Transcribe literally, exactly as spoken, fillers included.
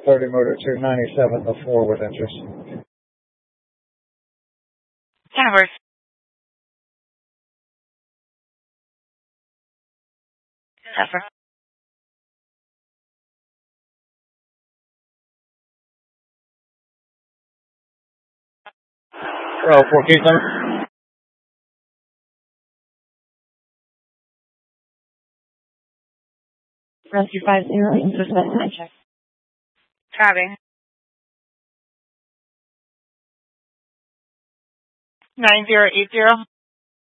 thirty motor two ninety-seven to four with interest. Towers. Cover. Oh, four case number? Rescue five zero, interest message. Check. Driving. nine zero eight zero.